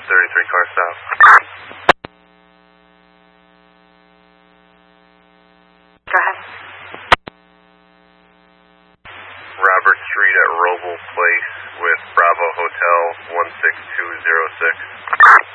33 car stop. Go ahead. Robert Street at Roble Place with Bravo Hotel 16206.